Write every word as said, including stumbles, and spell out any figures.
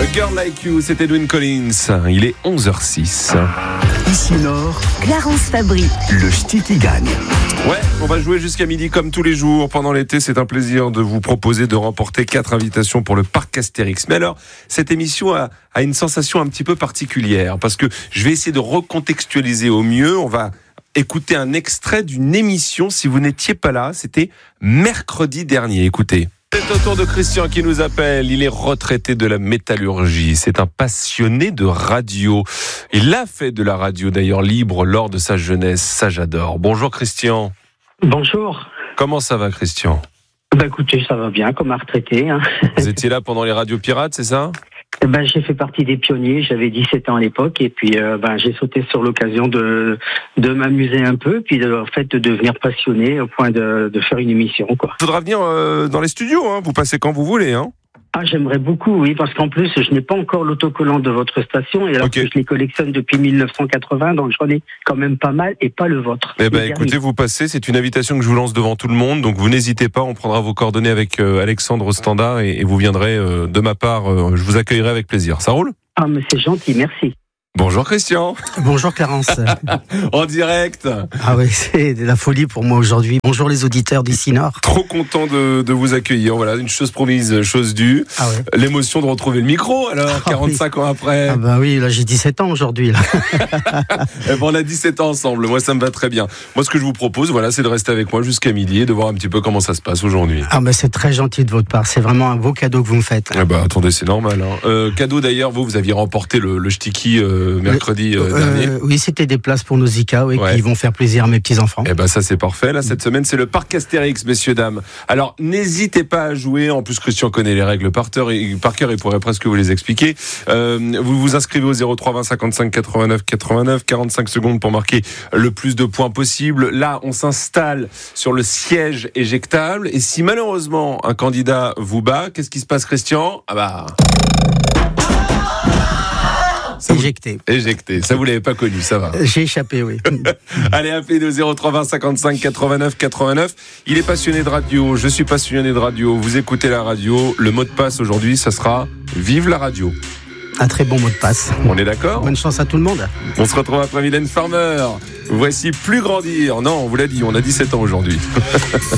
Girl Like You, c'est Edwin Collins. Il est onze heures six. Ici Nord, Clarence Fabry. le ch'ti qui gagne. Ouais, on va jouer jusqu'à midi comme tous les jours. Pendant l'été, c'est un plaisir de vous proposer de remporter quatre invitations pour le parc Astérix. Mais alors, cette émission a, a une sensation un petit peu particulière parce que je vais essayer de recontextualiser au mieux. On va écouter un extrait d'une émission. Si vous n'étiez pas là, c'était mercredi dernier. Écoutez. C'est au tour de Christian qui nous appelle. Il est retraité de la métallurgie. C'est un passionné de radio. Il a fait de la radio d'ailleurs libre lors de sa jeunesse. Ça, j'adore. Bonjour Christian. Bonjour. Comment ça va Christian ? Bah écoutez, ça va bien, comme un retraité. Hein. Vous étiez là pendant les radios pirates, c'est ça ? Eh ben, j'ai fait partie des pionniers, j'avais dix-sept ans à l'époque, et puis euh, ben, j'ai sauté sur l'occasion de, de m'amuser un peu, puis de, en fait de devenir passionné au point de, de faire une émission, quoi. Il faudra venir euh, dans les studios, hein. Vous passez quand vous voulez. Hein. Ah, j'aimerais beaucoup, oui, parce qu'en plus, je n'ai pas encore l'autocollant de votre station, et alors Okay. que je les collectionne depuis mille neuf cent quatre-vingts, donc j'en ai quand même pas mal, et pas le vôtre. Eh ben, Les écoutez, derniers. vous passez, c'est une invitation que je vous lance devant tout le monde, donc vous n'hésitez pas, on prendra vos coordonnées avec euh, Alexandre au standard et, et vous viendrez euh, de ma part, euh, je vous accueillerai avec plaisir. Ça roule ? Ah, mais c'est gentil, merci. Bonjour Christian, Bonjour Clarence. en direct. Ah oui, c'est de la folie pour moi aujourd'hui. Bonjour les auditeurs d'ici Nord. Trop content de, de vous accueillir. Voilà, une chose promise, chose due. Ah ouais. L'émotion de retrouver le micro, alors, Ah quarante-cinq ans après. Ah bah oui, là j'ai dix-sept ans aujourd'hui. Là. Eh ben, on a dix-sept ans ensemble, moi ça me va très bien. Moi ce que je vous propose, voilà, c'est de rester avec moi jusqu'à midi et de voir un petit peu comment ça se passe aujourd'hui. Ah bah c'est très gentil de votre part. C'est vraiment un beau cadeau que vous me faites. Eh ben, attendez, c'est normal. Hein. Euh, cadeau d'ailleurs, vous, vous aviez remporté le, le Shtiki euh, mercredi euh, dernier. Euh, oui, c'était des places pour nos Zika, oui, Ouais. qui vont faire plaisir à mes petits-enfants. Eh ben ça c'est parfait. Là cette semaine c'est le parc Astérix, messieurs dames. Alors n'hésitez pas à jouer. En plus Christian connaît les règles par cœur, et par cœur, il pourrait presque vous les expliquer. Euh, vous vous inscrivez au zéro trois vingt cinquante-cinq quatre-vingt-neuf quatre-vingt-neuf, quarante-cinq secondes pour marquer le plus de points possible. Là on s'installe sur le siège éjectable et si malheureusement un candidat vous bat, qu'est-ce qui se passe Christian ? Ah bah ça vous- Éjecté. éjecté. Ça vous l'avez pas connu, ça va. J'ai échappé, oui. Allez, appelez le zéro trois vingt cinquante-cinq quatre-vingt-neuf quatre-vingt-neuf. Il est passionné de radio, je suis passionné de radio. Vous écoutez la radio. Le mot de passe aujourd'hui, ça sera Vive la radio. Un très bon mot de passe. On est d'accord ? Bonne chance à tout le monde. On se retrouve après Mylène Farmer. Voici Plus grandir. Non, on vous l'a dit, on a dix-sept ans aujourd'hui.